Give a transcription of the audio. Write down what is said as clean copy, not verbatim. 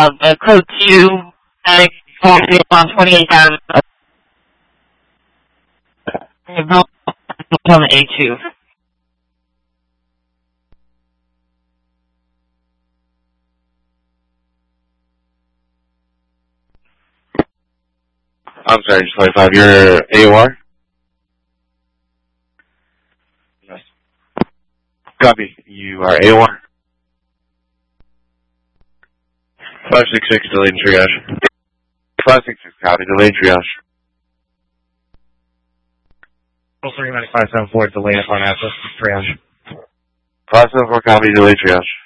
code 2, on 28,000. On the A2. I'm sorry, just 25. Your AOR? Yes. Copy. You are AOR? 566, delayed in triage. 566, copy, delayed in triage. 39574, delayed upon access, triage. 574, copy, delayed triage.